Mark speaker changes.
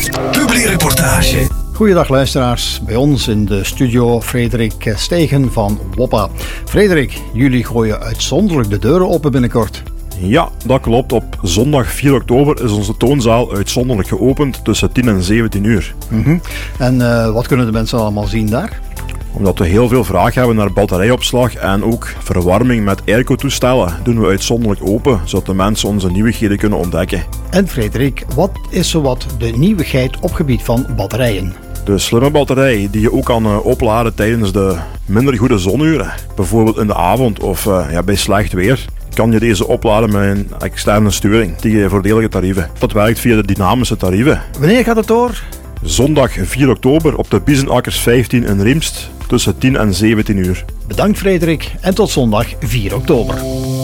Speaker 1: Publiereportage.
Speaker 2: Goeiedag luisteraars, bij ons in de studio Frederik Stegen van Woppa. Frederik, jullie gooien uitzonderlijk de deuren open binnenkort.
Speaker 3: Ja, dat klopt. Op zondag 4 oktober is onze toonzaal uitzonderlijk geopend tussen 10 en 17 uur.
Speaker 2: En wat kunnen de mensen allemaal zien daar?
Speaker 3: Omdat we heel veel vraag hebben naar batterijopslag en ook verwarming met airco-toestellen, doen we uitzonderlijk open, zodat de mensen onze nieuwigheden kunnen ontdekken.
Speaker 2: En Frederik, wat is zowat de nieuwigheid op gebied van batterijen?
Speaker 3: De slimme batterij die je ook kan opladen tijdens de minder goede zonuren, bijvoorbeeld in de avond of bij slecht weer, kan je deze opladen met een externe sturing tegen voordelige tarieven. Dat werkt via de dynamische tarieven.
Speaker 2: Wanneer gaat het door?
Speaker 3: Zondag 4 oktober op de Biezenakkers 15 in Riemst tussen 10 en 17 uur.
Speaker 2: Bedankt Frederik en tot zondag 4 oktober.